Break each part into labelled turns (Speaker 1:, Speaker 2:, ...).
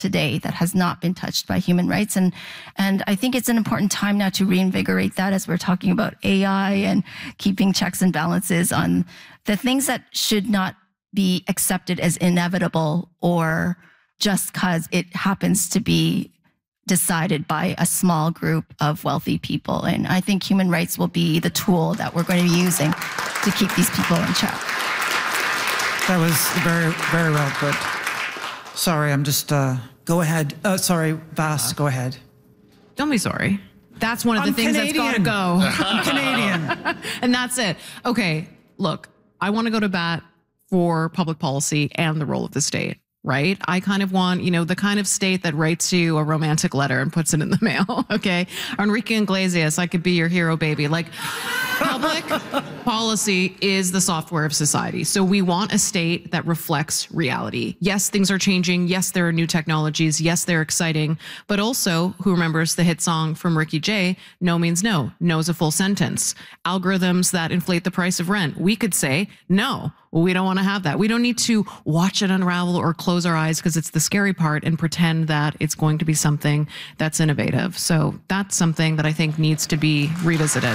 Speaker 1: today that has not been touched by human rights. And I think it's an important time now to reinvigorate that as we're talking about AI and keeping checks and balances on the things that should not be accepted as inevitable or just because it happens to be decided by a small group of wealthy people. And I think human rights will be the tool that we're going to be using to keep these people in check.
Speaker 2: That was very, very well put. Sorry, I'm just, go ahead. Sorry, Vas, go ahead.
Speaker 3: Don't be sorry. That's one of the things that's got to go.
Speaker 2: I'm Canadian.
Speaker 3: And that's it. Okay, look, I want to go to bat for public policy and the role of the state, right? I kind of want, the kind of state that writes you a romantic letter and puts it in the mail, okay? Enrique Iglesias, I could be your hero, baby. Like, public policy is the software of society. So we want a state that reflects reality. Yes, things are changing. Yes, there are new technologies. Yes, they're exciting. But also, who remembers the hit song from Ricky Jay, no means no. No's a full sentence. Algorithms that inflate the price of rent. We could say, no, we don't want to have that. We don't need to watch it unravel or close our eyes because it's the scary part and pretend that it's going to be something that's innovative. So that's something that I think needs to be revisited.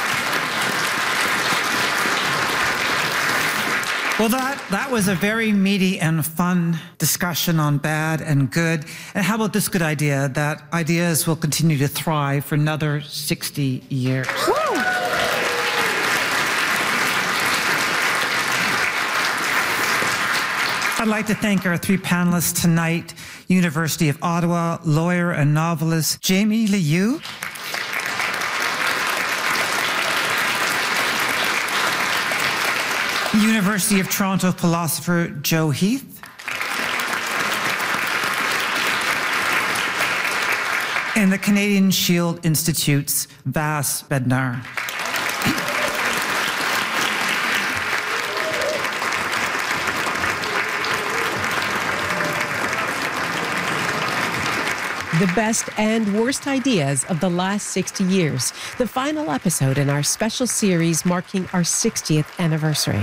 Speaker 2: Well, that was a very meaty and fun discussion on bad and good. And how about this good idea, that ideas will continue to thrive for another 60 years? Woo! I'd like to thank our three panelists tonight: University of Ottawa lawyer and novelist Jamie Liu, University of Toronto philosopher Joe Heath, and the Canadian Shield Institute's Vas Bednar.
Speaker 4: The best and worst ideas of the last 60 years. The final episode in our special series marking our 60th anniversary.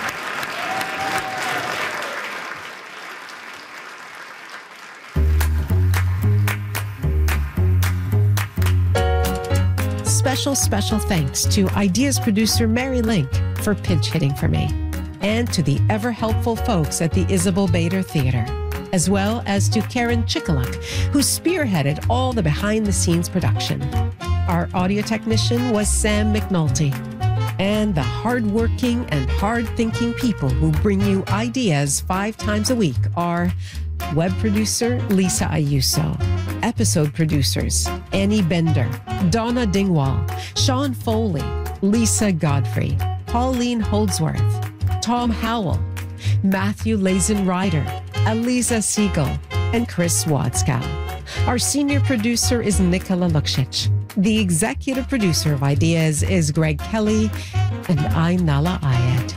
Speaker 4: Special thanks to Ideas producer Mary Link for pinch hitting for me, and to the ever helpful folks at the Isabel Bader Theatre, as well as to Karen Chikaluk, who spearheaded all the behind-the-scenes production. Our audio technician was Sam McNulty. And the hardworking and hard-thinking people who bring you ideas 5 times a week are web producer Lisa Ayuso, episode producers Annie Bender, Donna Dingwall, Sean Foley, Lisa Godfrey, Pauline Holdsworth, Tom Howell, Matthew Lazen-Ryder, Aliza Siegel, and Chris Wadskow. Our senior producer is Nicola Luksic. The executive producer of Ideas is Greg Kelly, and I'm Nala Ayed.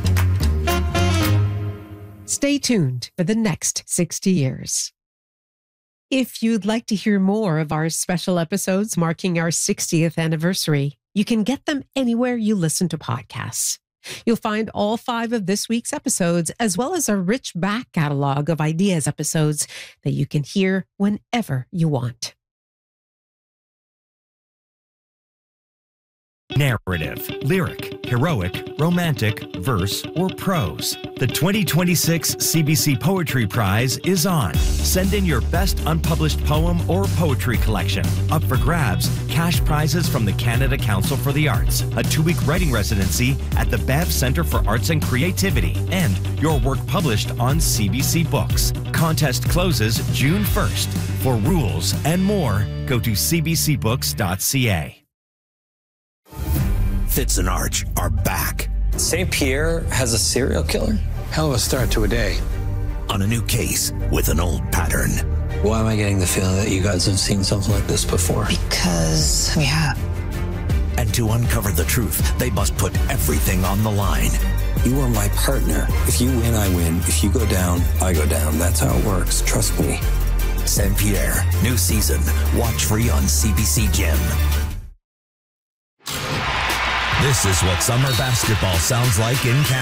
Speaker 4: Stay tuned for the next 60 years. If you'd like to hear more of our special episodes marking our 60th anniversary, you can get them anywhere you listen to podcasts. You'll find all 5 of this week's episodes, as well as a rich back catalog of Ideas episodes that you can hear whenever you want.
Speaker 5: Narrative, lyric, heroic, romantic, verse, or prose. The 2026 CBC Poetry Prize is on. Send in your best unpublished poem or poetry collection. Up for grabs, cash prizes from the Canada Council for the Arts, a 2-week writing residency at the Bev Centre for Arts and Creativity, and your work published on CBC Books. Contest closes June 1st. For rules and more, go to cbcbooks.ca.
Speaker 6: Fitz and Arch are back.
Speaker 7: St. Pierre has a serial killer?
Speaker 8: Hell of a start to a day.
Speaker 6: On a new case with an old pattern.
Speaker 7: Why am I getting the feeling that you guys have seen something like this before?
Speaker 9: Because we have.
Speaker 6: And to uncover the truth, they must put everything on the line.
Speaker 7: You are my partner. If you win, I win. If you go down, I go down. That's how it works. Trust me.
Speaker 6: St. Pierre, new season. Watch free on CBC Gem. This is what summer basketball sounds like in Canada.